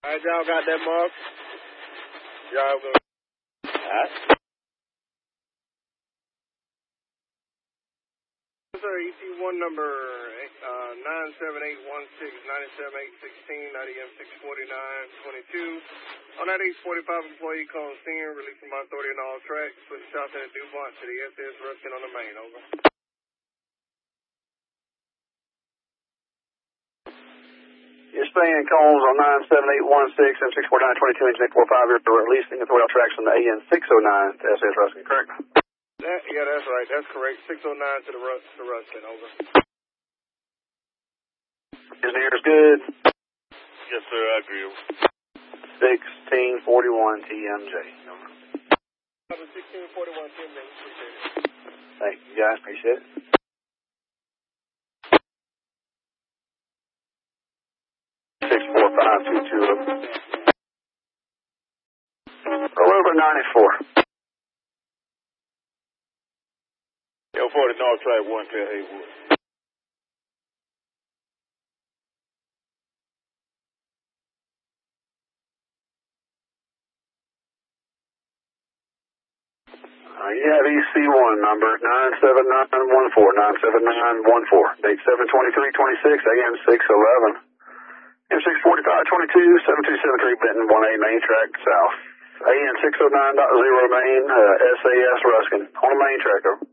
All right, y'all got that mark? Y'all go. All right. Sir, EC1 number 97816, 97816, 90M64922. On that 845 employee calls in, released from my authority on all tracks, switch south into DuPont to the SS Ruskin on the main, over. You're staying calls on 97816 and 64922 engine 845. You're releasing authority on tracks from the AN609 to SS Ruskin, correct? Yeah, that's right. That's correct. 609 to the Ruskin, over. Engineer's good. Yes, sir, I agree. 1641 TMJ. Over. 1641 TMJ, appreciate it. Thank you, guys. Appreciate it. Roll over 94. L40 North Track 1, clear Haywood. You have EC1 number 97914, 97914. Date 7/23/26, AM 611. M64522, 7273 Benton, 1A main track south. AN 609.0 main, SAS Ruskin. On the main track, over.